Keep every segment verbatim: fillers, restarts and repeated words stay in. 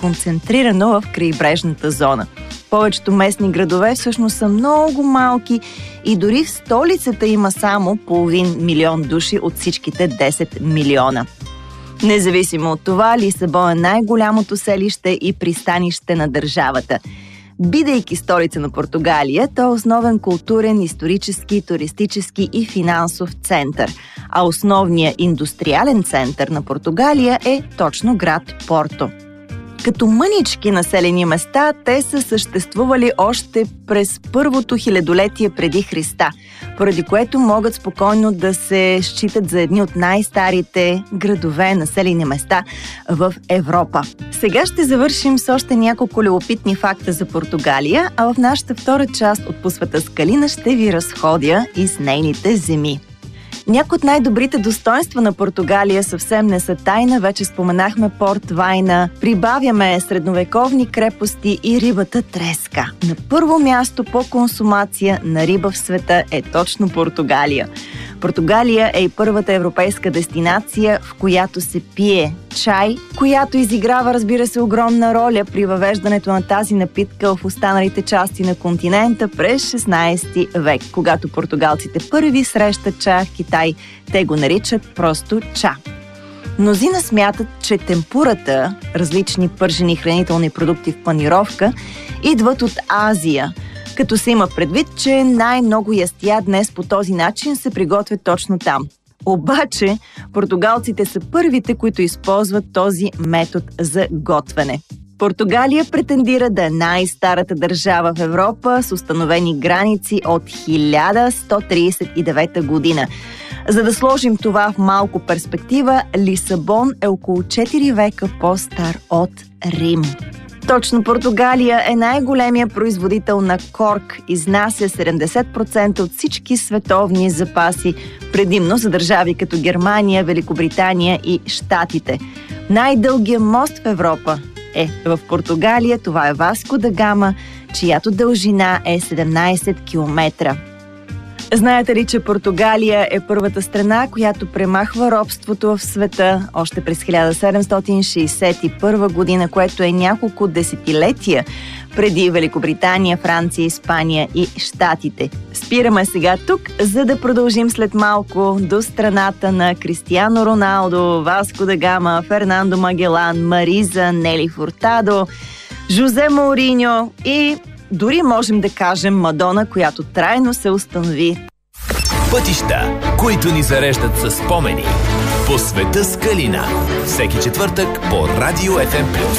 концентрирано в крайбрежната зона. Повечето местни градове всъщност са много малки и дори в столицата има само половин милион души от всичките десет милиона. Независимо от това, Лисабон е най-голямото селище и пристанище на държавата. Бидейки столица на Португалия, то е основен културен, исторически, туристически и финансов център, а основният индустриален център на Португалия е точно град Порто. Като мънички населени места, те са съществували още през първото хилядолетие преди Христа, поради което могат спокойно да се считат за едни от най-старите градове, населени места в Европа. Сега ще завършим с още няколко любопитни факта за Португалия, а в нашата втора част от По света с Калина ще ви разходя и с нейните земи. Някои от най-добрите достоинства на Португалия съвсем не са тайна. Вече споменахме Порт Вайна, прибавяме средновековни крепости и рибата треска. На първо място по консумация на риба в света е точно Португалия. Португалия е и първата европейска дестинация, в която се пие чай, която изиграва, разбира се, огромна роля при въвеждането на тази напитка в останалите части на континента през шестнадесети век. Когато португалците първи срещат чая в Китай, те го наричат просто ча. Мнозина смятат, че темпурата, различни пържени хранителни продукти в панировка, идват от Азия, като се има предвид, че най-много ястия днес по този начин се приготвят точно там. Обаче, португалците са първите, които използват този метод за готвене. Португалия претендира да е най-старата държава в Европа с установени граници от хиляда сто тридесет и девета година. За да сложим това в малко перспектива, Лисабон е около четири века по-стар от Рим. Точно Португалия е най-големия производител на корк, изнася седемдесет процента от всички световни запаси, предимно за държави като Германия, Великобритания и Щатите. Най-дългият мост в Европа е в Португалия, това е Васко да Гама, чиято дължина е седемнадесет километра. Знаете ли, че Португалия е първата страна, която премахва робството в света още през хиляда седемстотин шейсет и първа година, което е няколко десетилетия преди Великобритания, Франция, Испания и Щатите. Спираме сега тук, за да продължим след малко до страната на Кристиано Роналдо, Васко да Гама, Фернандо Магелан, Мариза, Нели Фуртадо, Жозе Мауриньо и дори можем да кажем Мадона, която трайно се установи. Пътища, които ни зареждат със спомени. По света с Калина. Всеки четвъртък по Радио Еф Ем плюс.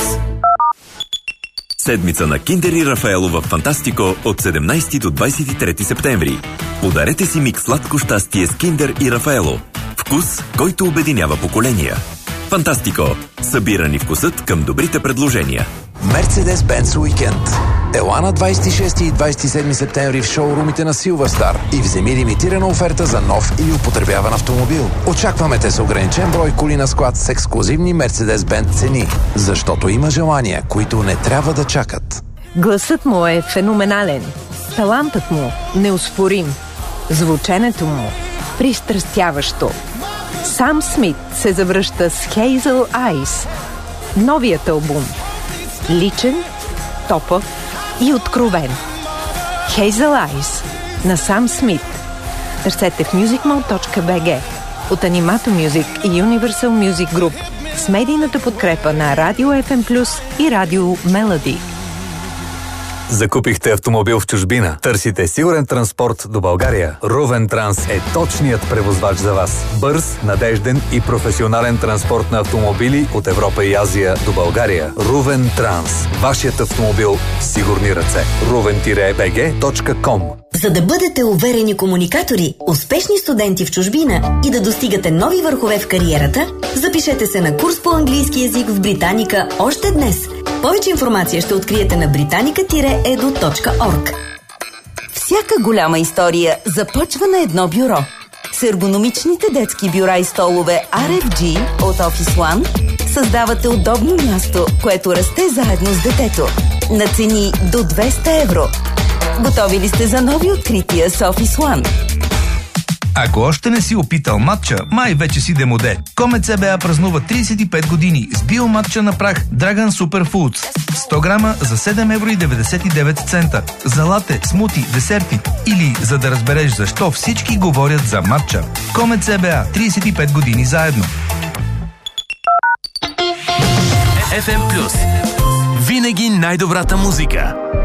Седмица на Киндер и Рафаело в Фантастико от седемнадесети до двадесет и трети септември. Подарете си микс сладко щастие с Киндер и Рафаело. Вкус, който обединява поколения. Фантастико. Събирани вкусът към добрите предложения. Мерцедес-Бенц уикенд. Ела на двадесет и шести и двадесет и седми септември в шоурумите на Силверстар и вземи лимитирана оферта за нов или употребяван автомобил. Очакваме те с ограничен брой коли на склад с ексклузивни Мерцедес-Бенц цени, защото има желания, които не трябва да чакат. Гласът му е феноменален, талантът му неоспорим, звученето му пристрастяващо. Сам Смит се завръща с Hazel Eyes. Новият албум. Личен, топък и откровен. Hazel Eyes на Сам Смит. Търсете в мюзикмол точка би джи от Animato Music и Universal Music Group с медийната подкрепа на Радио Еф Ем плюс и Радио Мелоди. Закупихте автомобил в чужбина? Търсите сигурен транспорт до България? Ровен Транс е точният превозвач за вас. Бърз, надежден и професионален транспорт на автомобили от Европа и Азия до България. Ровен Транс. Вашият автомобил в сигурни ръце. ровен би джи точка ком. За да бъдете уверени комуникатори, успешни студенти в чужбина и да достигате нови върхове в кариерата, запишете се на курс по английски език в Британика още днес. Повече информация ще откриете на британика еду точка орг. Всяка голяма история започва на едно бюро. С ергономичните детски бюра и столове Ар Еф Джи от Office One създавате удобно място, което расте заедно с детето. На цени до двеста евро. Готови ли сте за нови открития с Office One? Ако още не си опитал матча, май вече си демоде. Комет С Б А празнува тридесет и пет години с биоматча на прах Dragon Superfoods. сто грама за седем евро и деветдесет и девет цента. За лате, смути, десерти или за да разбереш защо всички говорят за матча. Комет С Б А. тридесет и пет години заедно. Еф Ем Плюс. Винаги най-добрата музика.